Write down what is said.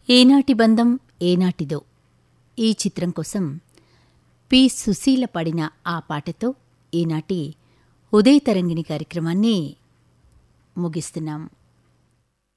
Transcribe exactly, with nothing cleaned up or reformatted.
ఏనాటి బంధం ఏనాటిదో ఈ చిత్రం కోసం పి సుశీల పాడిన ఆ పాటతో ఈనాటి ఉదయ తరంగిణి కార్యక్రమాన్ని ముగిస్తున్నాం.